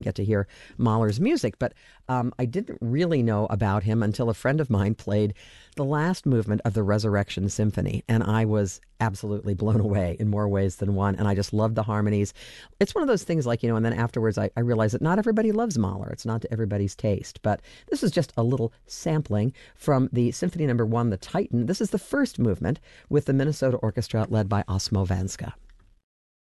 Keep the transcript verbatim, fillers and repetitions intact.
get to hear Mahler's music. But um, I didn't really know about him until a friend of mine played the last movement of the Resurrection Symphony, and I was absolutely blown away in more ways than one, and I just loved the harmonies. It's one of those things like, you know, and then afterwards I, I realized that not everybody loves Mahler. It's not to everybody's taste, but this is just a little sampling from the Symphony Number One, The Titan. This is the first movement with the Minnesota Orchestra led by Osmo Vanska.